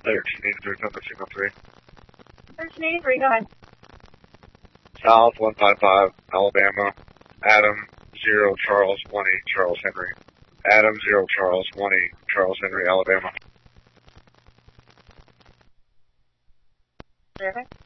1383, number signal 3. 1383, go ahead. South 155, Alabama. Adam 0 Charles 18 Charles Henry. Adam 0 Charles 18 Charles Henry, Alabama. Perfect.